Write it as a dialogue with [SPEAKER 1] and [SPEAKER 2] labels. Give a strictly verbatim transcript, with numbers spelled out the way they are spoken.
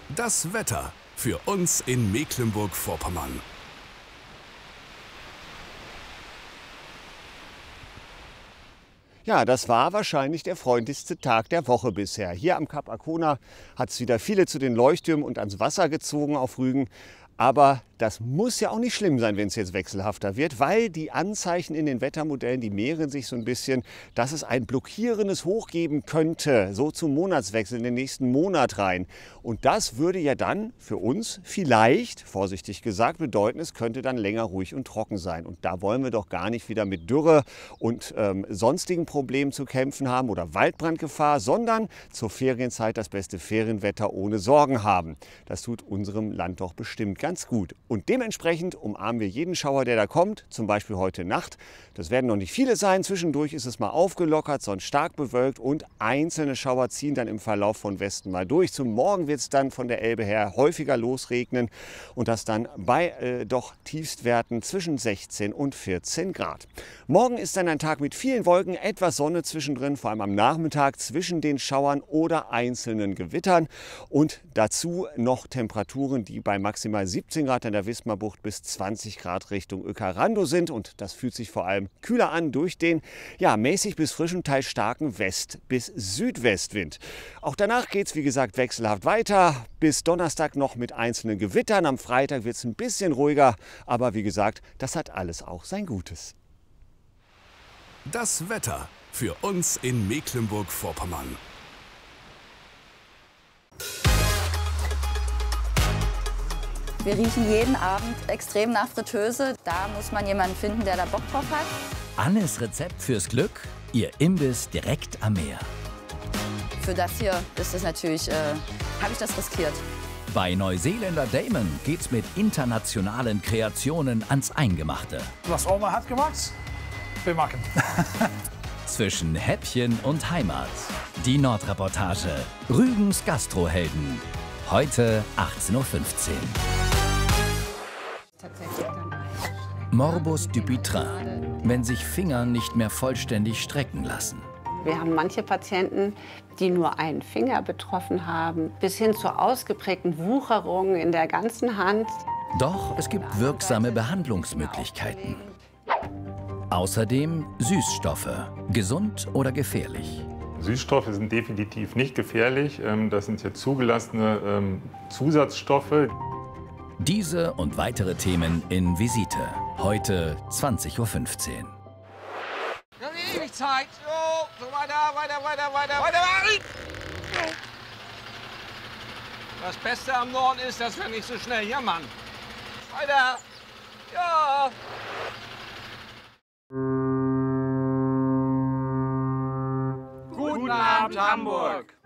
[SPEAKER 1] Das Wetter für uns in Mecklenburg-Vorpommern.
[SPEAKER 2] Ja, das war wahrscheinlich der freundlichste Tag der Woche bisher. Hier am Kap Arkona hat es wieder viele zu den Leuchttürmen und ans Wasser gezogen auf Rügen. Aber das muss ja auch nicht schlimm sein, wenn es jetzt wechselhafter wird, weil die Anzeichen in den Wettermodellen, die mehren sich so ein bisschen, dass es ein blockierendes Hoch geben könnte, so zum Monatswechsel in den nächsten Monat rein. Und das würde ja dann für uns vielleicht, vorsichtig gesagt, bedeuten, es könnte dann länger ruhig und trocken sein. Und da wollen wir doch gar nicht wieder mit Dürre und ähm, sonstigen Problemen zu kämpfen haben oder Waldbrandgefahr, sondern zur Ferienzeit das beste Ferienwetter ohne Sorgen haben. Das tut unserem Land doch bestimmt ganz gut. Und dementsprechend umarmen wir jeden Schauer, der da kommt, zum Beispiel heute Nacht. Das werden noch nicht viele sein. Zwischendurch ist es mal aufgelockert, sonst stark bewölkt und einzelne Schauer ziehen dann im Verlauf von Westen mal durch. Zum Morgen wird es dann von der Elbe her häufiger losregnen und das dann bei äh, doch Tiefstwerten zwischen sechzehn und vierzehn Grad. Morgen ist dann ein Tag mit vielen Wolken, etwas Sonne zwischendrin, vor allem am Nachmittag zwischen den Schauern oder einzelnen Gewittern und dazu noch Temperaturen, die bei maximal siebzehn Grad in der Wismarbucht bis zwanzig Grad Richtung Öckerando sind und das fühlt sich vor allem kühler an durch den ja, mäßig bis frischen, teils starken West- bis Südwestwind. Auch danach geht es wie gesagt wechselhaft weiter, bis Donnerstag noch mit einzelnen Gewittern. Am Freitag wird es ein bisschen ruhiger, aber wie gesagt, das hat alles auch sein Gutes.
[SPEAKER 1] Das Wetter für uns in Mecklenburg-Vorpommern.
[SPEAKER 3] Wir riechen jeden Abend extrem nach Fritteuse. Da muss man jemanden finden, der da Bock drauf hat.
[SPEAKER 4] Annes Rezept fürs Glück, ihr Imbiss direkt am Meer.
[SPEAKER 3] Für das hier ist es natürlich, äh, habe ich das riskiert.
[SPEAKER 4] Bei Neuseeländer Damon geht's mit internationalen Kreationen ans Eingemachte.
[SPEAKER 5] Was Oma hat gemacht, wir machen.
[SPEAKER 4] Zwischen Häppchen und Heimat. Die Nordreportage. Rügens Gastrohelden. Heute achtzehn Uhr fünfzehn. Morbus Dupuytren, wenn sich Finger nicht mehr vollständig strecken lassen.
[SPEAKER 6] Wir haben manche Patienten, die nur einen Finger betroffen haben, bis hin zu ausgeprägten Wucherungen in der ganzen Hand.
[SPEAKER 4] Doch es gibt wirksame Behandlungsmöglichkeiten. Außerdem Süßstoffe, gesund oder gefährlich.
[SPEAKER 7] Süßstoffe sind definitiv nicht gefährlich. Das sind hier zugelassene Zusatzstoffe.
[SPEAKER 4] Diese und weitere Themen in Visite. Heute zwanzig Uhr fünfzehn.
[SPEAKER 8] Wir haben ewig Zeit. So, so weiter, weiter, weiter, weiter, weiter. Das Beste am Norden ist, dass wir nicht so schnell jammern. Weiter. Ja.
[SPEAKER 9] Guten Abend, Hamburg!